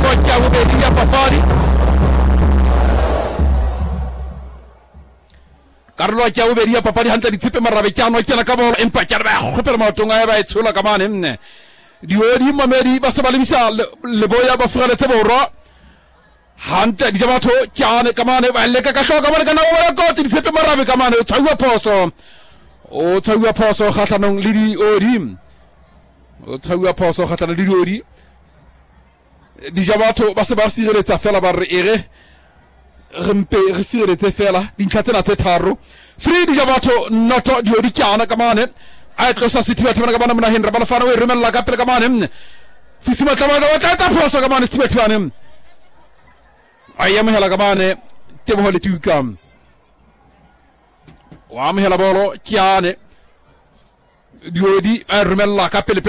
Chiago Beria Papari. Carlo Chiago Beria Papari hanta di tipe marravecchiano chiana cavolo impacciare per motonga e sulla camane. Diori mameri basta balimisa le boya ba frale teboro. Hanta di jamato chiane kamane valle ka kasho kamane kana wala ko ti tipe marrave kamane tsawa poso. O tsawa poso khatanong liri orim. O tsawa poso khatanong liri ori. Di jamato basta barsi re ta fela bar ere. Rempe resire te fela din katena te tarro. Free di jamato noto di ori chiana kamane. Ay kosa situati mana kamane mana hindra bala fana we remel la kapel kamane. Fisima kamane wakata poso kamane situati mana. Ayam hela kamane temo holi tukam. Wam hela bolo chiane. Di ori remel la kapel